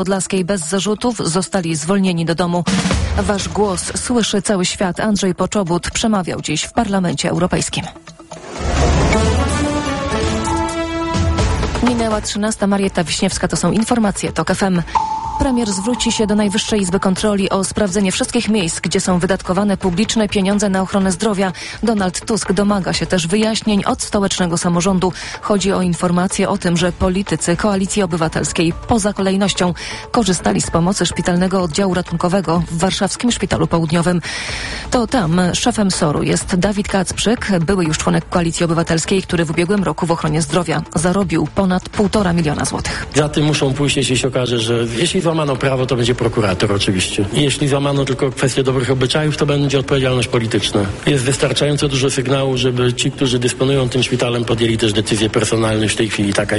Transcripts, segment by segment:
Podlaskiej bez zarzutów zostali zwolnieni do domu. Wasz głos słyszy cały świat. Andrzej Poczobut przemawiał dziś w Parlamencie Europejskim. Minęła 13. Marietta Wiśniewska, to są informacje TOK FM. Premier zwróci się do Najwyższej Izby Kontroli o sprawdzenie wszystkich miejsc, gdzie są wydatkowane publiczne pieniądze na ochronę zdrowia. Donald Tusk domaga się też wyjaśnień od stołecznego samorządu. Chodzi o informacje o tym, że politycy Koalicji Obywatelskiej poza kolejnością korzystali z pomocy szpitalnego oddziału ratunkowego w warszawskim Szpitalu Południowym. To tam szefem SOR-u jest Dawid Kacprzyk, były już członek Koalicji Obywatelskiej, który w ubiegłym roku w ochronie zdrowia zarobił ponad 1,5 miliona złotych. Za tym muszą pójść, jeśli się okaże, że jeśli złamano prawo, to będzie prokurator oczywiście. I jeśli złamano tylko kwestię dobrych obyczajów, to będzie odpowiedzialność polityczna. Jest wystarczająco dużo sygnału, żeby ci, którzy dysponują tym szpitalem, podjęli też decyzje personalne w tej chwili. Taka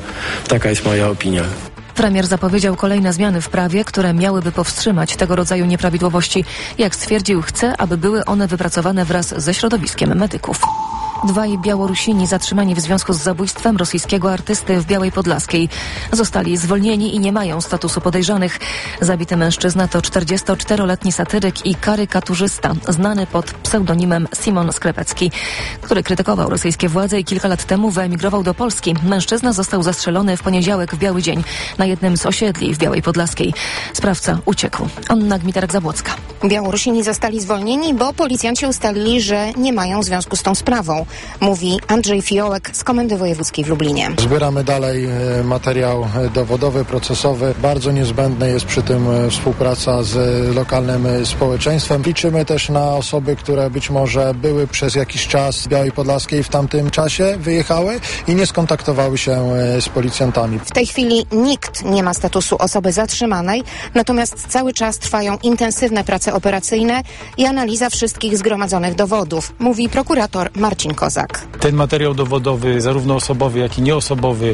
jest moja opinia. Premier zapowiedział kolejne zmiany w prawie, które miałyby powstrzymać tego rodzaju nieprawidłowości. Jak stwierdził, chce, aby były one wypracowane wraz ze środowiskiem medyków. 2 Białorusini zatrzymani w związku z zabójstwem rosyjskiego artysty w Białej Podlaskiej zostali zwolnieni i nie mają statusu podejrzanych. Zabity mężczyzna to 44-letni satyryk i karykaturzysta, znany pod pseudonimem Simon Skrepecki, który krytykował rosyjskie władze i kilka lat temu wyemigrował do Polski. Mężczyzna został zastrzelony w poniedziałek w biały dzień na jednym z osiedli w Białej Podlaskiej. Sprawca uciekł. Anna Gmiterek-Zabłocka. Białorusini zostali zwolnieni, bo policjanci ustalili, że nie mają związku z tą sprawą. Mówi Andrzej Fiołek z Komendy Wojewódzkiej w Lublinie. Zbieramy dalej materiał dowodowy, procesowy. Bardzo niezbędna jest przy tym współpraca z lokalnym społeczeństwem. Liczymy też na osoby, które być może były przez jakiś czas w Białej Podlaskiej w tamtym czasie, wyjechały i nie skontaktowały się z policjantami. W tej chwili nikt nie ma statusu osoby zatrzymanej, natomiast cały czas trwają intensywne prace operacyjne i analiza wszystkich zgromadzonych dowodów, mówi prokurator Marcin Kozak. Ten materiał dowodowy, zarówno osobowy, jak i nieosobowy,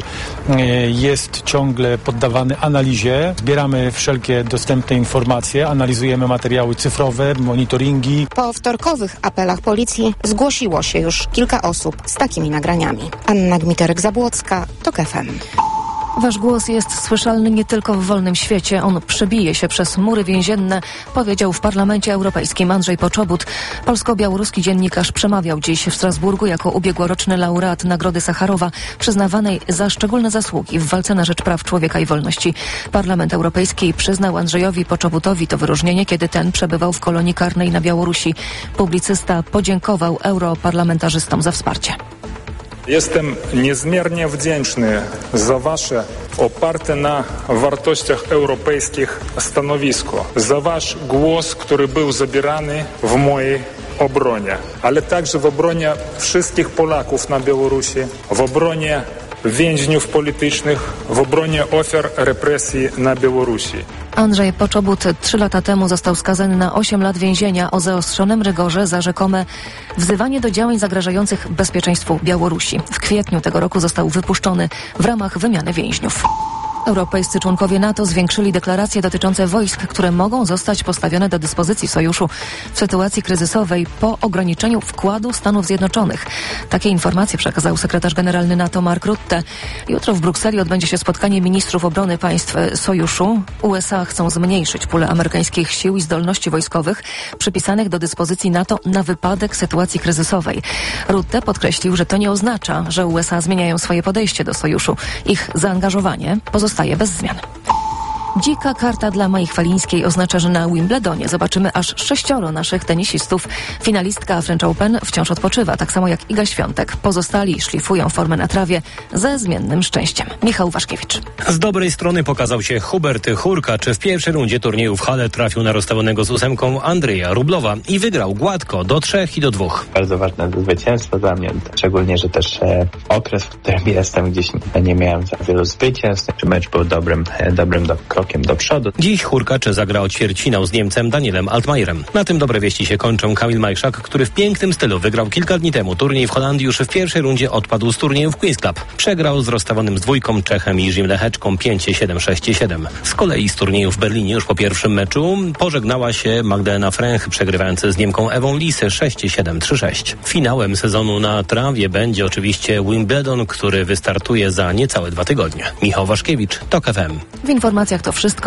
jest ciągle poddawany analizie. Zbieramy wszelkie dostępne informacje, analizujemy materiały cyfrowe, monitoringi. Po wtorkowych apelach policji zgłosiło się już kilka osób z takimi nagraniami. Anna Gmiterek-Zabłocka, TOK FM. Wasz głos jest słyszalny nie tylko w wolnym świecie. On przebije się przez mury więzienne, powiedział w Parlamencie Europejskim Andrzej Poczobut. Polsko-białoruski dziennikarz przemawiał dziś w Strasburgu jako ubiegłoroczny laureat Nagrody Sacharowa, przyznawanej za szczególne zasługi w walce na rzecz praw człowieka i wolności. Parlament Europejski przyznał Andrzejowi Poczobutowi to wyróżnienie, kiedy ten przebywał w kolonii karnej na Białorusi. Publicysta podziękował europarlamentarzystom za wsparcie. Jestem niezmiernie wdzięczny za wasze oparte na wartościach europejskich stanowisko, za wasz głos, który był zabierany w mojej obronie, ale także w obronie wszystkich Polaków na Białorusi, w obronie więźniów politycznych, w obronie ofiar represji na Białorusi. Andrzej Poczobut 3 lata temu został skazany na 8 lat więzienia o zaostrzonym rygorze za rzekome wzywanie do działań zagrażających bezpieczeństwu Białorusi. W kwietniu tego roku został wypuszczony w ramach wymiany więźniów. Europejscy członkowie NATO zwiększyli deklaracje dotyczące wojsk, które mogą zostać postawione do dyspozycji sojuszu w sytuacji kryzysowej po ograniczeniu wkładu Stanów Zjednoczonych. Takie informacje przekazał sekretarz generalny NATO Mark Rutte. Jutro w Brukseli odbędzie się spotkanie ministrów obrony państw sojuszu. USA chcą zmniejszyć pulę amerykańskich sił i zdolności wojskowych przypisanych do dyspozycji NATO na wypadek sytuacji kryzysowej. Rutte podkreślił, że to nie oznacza, że USA zmieniają swoje podejście do sojuszu. Ich zaangażowanie pozostaje bez zmian. Dzika karta dla Mai Chwalińskiej oznacza, że na Wimbledonie zobaczymy aż 6 naszych tenisistów. Finalistka French Open wciąż odpoczywa, tak samo jak Iga Świątek. Pozostali szlifują formę na trawie ze zmiennym szczęściem. Michał Waszkiewicz. Z dobrej strony pokazał się Hubert Hurkacz. W pierwszej rundzie turnieju w Halle trafił na rozstawionego z 8 Andrzeja Rublowa i wygrał gładko do 3 i do 2. Bardzo ważne zwycięstwo dla mnie, szczególnie, że też okres, w którym jestem, gdzieś nie miałem za wielu zwycięstw. Mecz był dobrym krokiem do przodu. Dziś Hurkacz zagra o ćwierćfinał z Niemcem Danielem Altmajerem. Na tym dobre wieści się kończą. Kamil Majszak, który w pięknym stylu wygrał kilka dni temu turniej w Holandii, już w pierwszej rundzie odpadł z turnieju w Queen's Club. Przegrał z rozstawionym z 2 Czechem Jirzym Lecheczką 5-7, 6-7. Z kolei z turnieju w Berlinie już po pierwszym meczu pożegnała się Magdalena Fręch, przegrywając z Niemką Ewą Lisy 6-7, 3-6. Finałem sezonu na trawie będzie oczywiście Wimbledon, który wystartuje za niecałe 2 tygodnie. Michał Waszkiewicz, TOK FM. W informacjach to wszystko.